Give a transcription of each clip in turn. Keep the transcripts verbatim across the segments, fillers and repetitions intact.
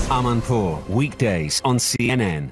Amanpour, weekdays on C N N.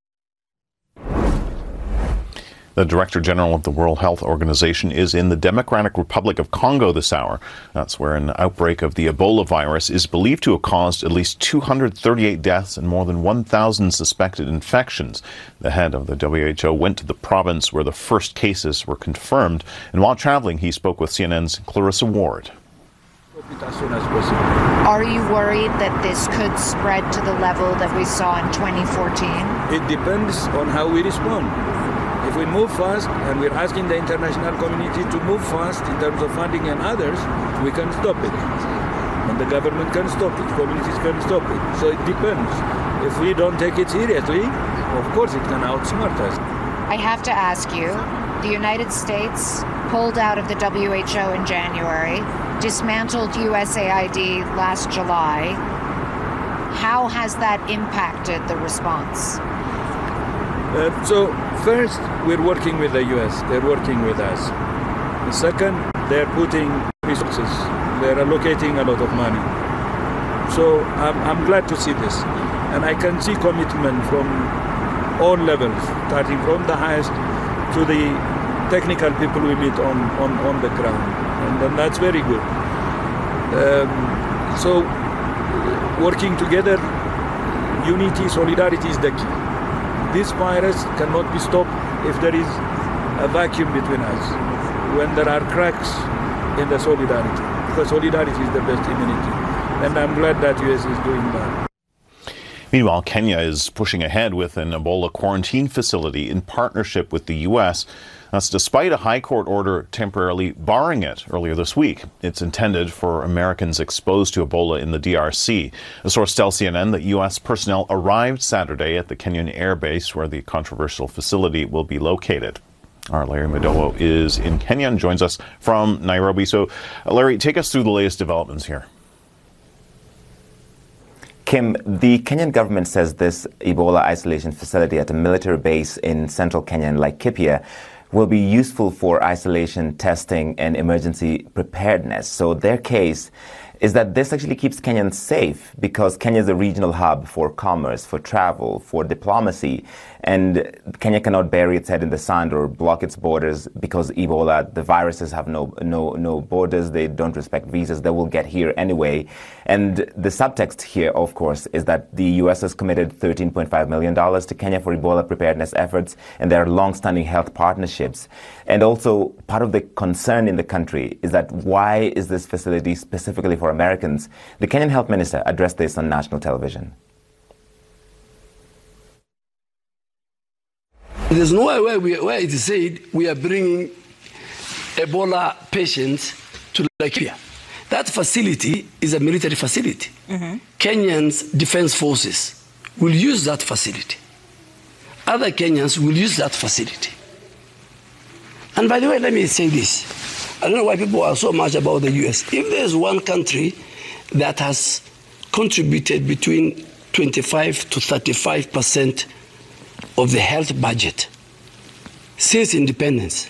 The Director General of the World Health Organization is in the Democratic Republic of Congo this hour. That's where an outbreak of the Ebola virus is believed to have caused at least two hundred thirty-eight deaths and more than one thousand suspected infections. The head of the W H O went to the province where the first cases were confirmed, and while traveling, he spoke with C N N's Clarissa Ward. As soon as possible. Are you worried that this could spread to the level that we saw in twenty fourteen? It depends on how we respond. If we move fast, and we're asking the international community to move fast in terms of funding and others, we can stop it. And the government can stop it, communities can stop it. So it depends. If we don't take it seriously, of course it can outsmart us. I have to ask you, the United States pulled out of the W H O in January, dismantled U S A I D last July. How has that impacted the response? Uh, so first, we're working with the U S. They're working with us. Second, they're putting resources. They're allocating a lot of money. So I'm, I'm glad to see this. And I can see commitment from all levels, starting from the highest to the technical people we meet on, on, on the ground. And, and that's very good. Um, so working together, unity, solidarity is the key. This virus cannot be stopped if there is a vacuum between us, when there are cracks in the solidarity, because solidarity is the best immunity. And I'm glad that U S is doing that. Meanwhile, Kenya is pushing ahead with an Ebola quarantine facility in partnership with the U S. That's despite a high court order temporarily barring it earlier this week. It's intended for Americans exposed to Ebola in the D R C. A source tells C N N that U S personnel arrived Saturday at the Kenyan Air Base where the controversial facility will be located. Our Larry Madowo is in Kenya and joins us from Nairobi. So, uh, Larry, take us through the latest developments here. Kim, the Kenyan government says this Ebola isolation facility at a military base in central Kenya in Laikipia will be useful for isolation, testing, and emergency preparedness. So their case is that this actually keeps Kenyans safe because Kenya is a regional hub for commerce, for travel, for diplomacy, and Kenya cannot bury its head in the sand or block its borders because Ebola, the viruses have no no no borders, they don't respect visas, they will get here anyway. And the subtext here, of course, is that the U S has committed thirteen point five million dollars to Kenya for Ebola preparedness efforts, and there are long-standing health partnerships. And also, part of the concern in the country is that why is this facility specifically for Americans? The Kenyan health minister addressed this on national television. There's no way where, we, where it is said we are bringing Ebola patients to Laikipia. That facility is a military facility. Mm-hmm. Kenyans defense forces will use that facility. Other Kenyans will use that facility. And by the way, let me say this. I don't know why people are so much about the U S. If there's one country that has contributed between twenty-five to thirty-five percent of the health budget since independence.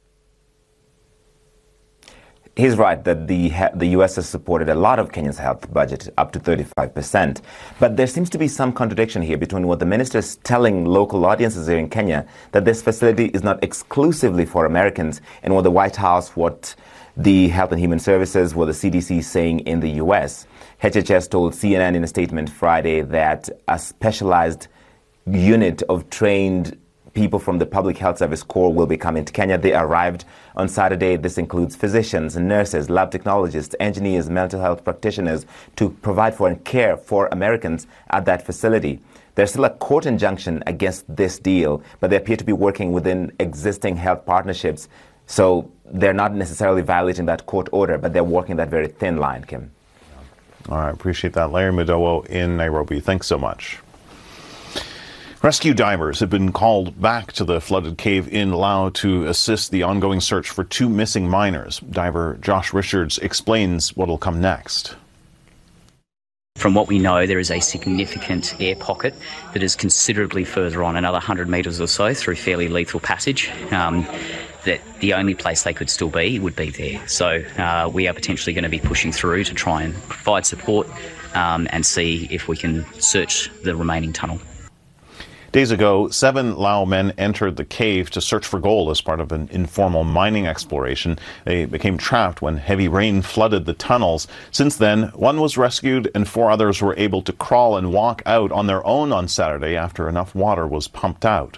He's right that the the U S has supported a lot of Kenya's health budget, up to thirty-five percent. But there seems to be some contradiction here between what the minister is telling local audiences here in Kenya, that this facility is not exclusively for Americans, and what the White House, what the Health and Human Services, what the C D C is saying in the U S. H H S told C N N in a statement Friday that a specialized unit of trained people from the Public Health Service Corps will be coming to Kenya. They arrived on Saturday. This includes physicians, nurses, lab technologists, engineers, mental health practitioners to provide for and care for Americans at that facility. There's still a court injunction against this deal, but they appear to be working within existing health partnerships. So they're not necessarily violating that court order, but they're walking that very thin line, Kim. All right, appreciate that. Larry Madowo in Nairobi. Thanks so much. Rescue divers have been called back to the flooded cave in Laos to assist the ongoing search for two missing miners. Diver Josh Richards explains what will come next. From what we know, there is a significant air pocket that is considerably further on, another one hundred metres or so through fairly lethal passage, um, that the only place they could still be would be there. So uh, we are potentially going to be pushing through to try and provide support um, and see if we can search the remaining tunnel. Days ago, seven Lao men entered the cave to search for gold as part of an informal mining exploration. They became trapped when heavy rain flooded the tunnels. Since then, one was rescued and four others were able to crawl and walk out on their own on Saturday after enough water was pumped out.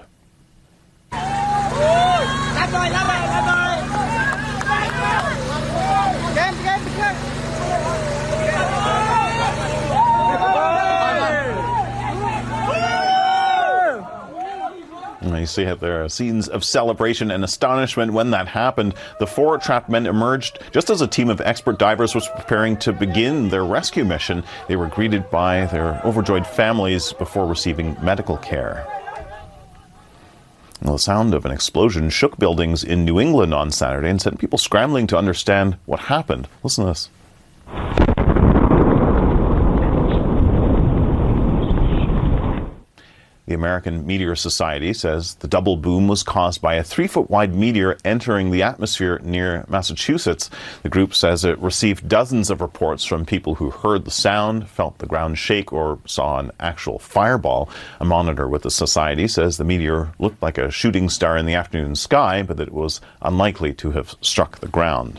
You see it there, scenes of celebration and astonishment when that happened. The four trapped men emerged just as a team of expert divers was preparing to begin their rescue mission. They were greeted by their overjoyed families before receiving medical care. Well, the sound of an explosion shook buildings in New England on Saturday and sent people scrambling to understand what happened. Listen to this. The American Meteor Society says the double boom was caused by a three-foot-wide meteor entering the atmosphere near Massachusetts. The group says it received dozens of reports from people who heard the sound, felt the ground shake, or saw an actual fireball. A monitor with the society says the meteor looked like a shooting star in the afternoon sky, but that it was unlikely to have struck the ground.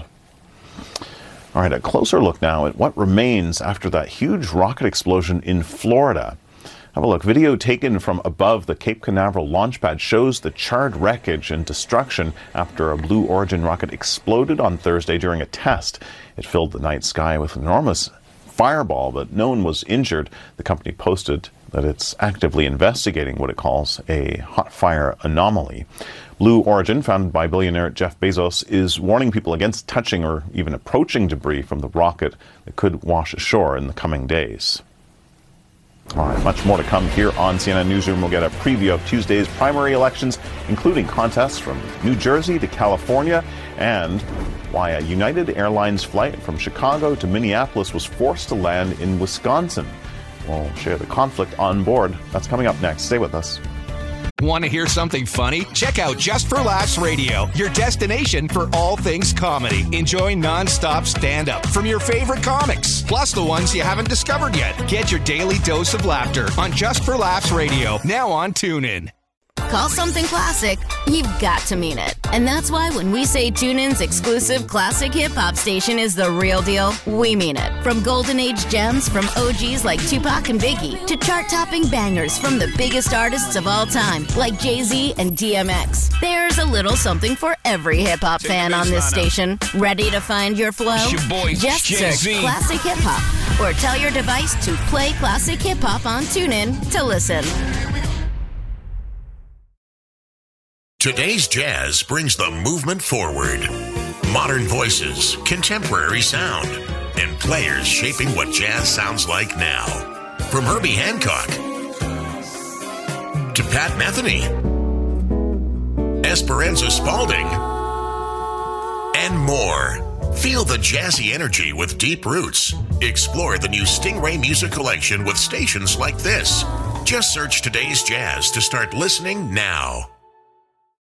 All right, a closer look now at what remains after that huge rocket explosion in Florida. Have a look. Video taken from above the Cape Canaveral launch pad shows the charred wreckage and destruction after a Blue Origin rocket exploded on Thursday during a test. It filled the night sky with an enormous fireball, but no one was injured. The company posted that it's actively investigating what it calls a hot fire anomaly. Blue Origin, founded by billionaire Jeff Bezos, is warning people against touching or even approaching debris from the rocket that could wash ashore in the coming days. All right, much more to come here on C N N Newsroom. We'll get a preview of Tuesday's primary elections, including contests from New Jersey to California, and why a United Airlines flight from Chicago to Minneapolis was forced to land in Wisconsin. We'll share the conflict on board. That's coming up next. Stay with us. Want to hear something funny? Check out Just for Laughs Radio, your destination for all things comedy. Enjoy nonstop stand-up from your favorite comics, plus the ones you haven't discovered yet. Get your daily dose of laughter on Just for Laughs Radio, now on TuneIn. Call something classic, you've got to mean it. And that's why when we say TuneIn's exclusive classic hip-hop station is the real deal, we mean it. From golden age gems from O Gs like Tupac and Biggie to chart-topping bangers from the biggest artists of all time like Jay-Z and D M X. There's a little something for every hip-hop fan on this station. Ready to find your flow? It's your boy, Just Jay-Z. search Classic Hip-Hop or tell your device to play Classic Hip-Hop on TuneIn to listen. Today's Jazz brings the movement forward. Modern voices, contemporary sound, and players shaping what jazz sounds like now. From Herbie Hancock to Pat Metheny, Esperanza Spalding, and more. Feel the jazzy energy with deep roots. Explore the new Stingray Music Collection with stations like this. Just search Today's Jazz to start listening now.